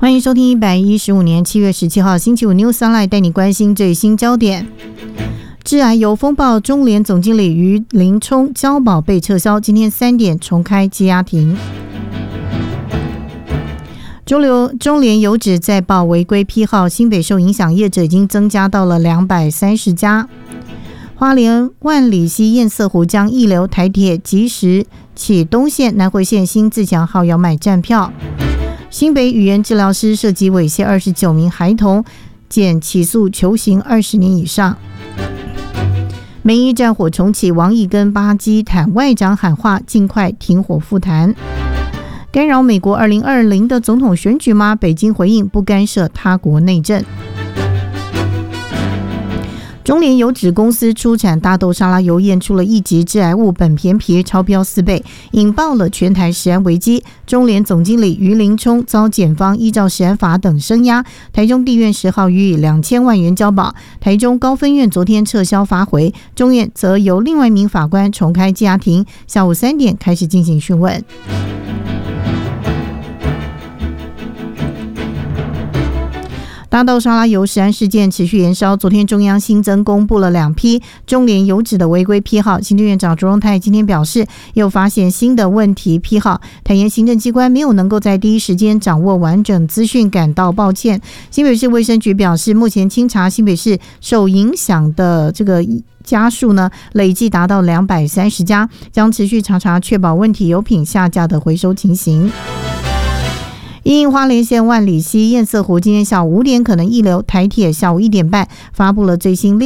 欢迎收听115年7月17号星期五 News Sunlight， 带你关心最新焦点。致癌油风暴，中联总经理于林冲交保被撤销，今天3点重开羁押庭。中联油脂再报违规批号，新北受影响业者已经增加到了230家。花莲万里溪堰塞湖将溢流，台铁即时起东线、南回线新自强号要卖站票。新北语言治疗师涉及猥亵29名孩童，检起诉求刑20年以上。美伊战火重启，王毅跟巴基坦外长喊话，尽快停火复谈。干扰美国2020的总统选举吗？北京回应不干涉他国内政。中联油脂公司出产大豆沙拉油验出了1级致癌物苯醃醘，超标4倍，引爆了全台食安危机。中联总经理于林冲遭检方依照食安法等声押，台中地院10号予以2000万元交保，台中高分院昨天撤销发回，中院则由另外一名法官重开羁押庭，下午3点开始进行讯问。大豆沙拉油食安事件持续延烧，昨天中央新增公布了2批中联油脂的违规批号。行政院长卓荣泰今天表示，又发现新的问题批号，坦言行政机关没有能够在第一时间掌握完整资讯，感到抱歉。新北市卫生局表示，目前清查新北市受影响的这个家数呢，累计达到230家，将持续查确保问题油品下架的回收情形。因花莲县万里溪堰塞湖今天下午5点可能溢流，台铁下午1点半发布了最新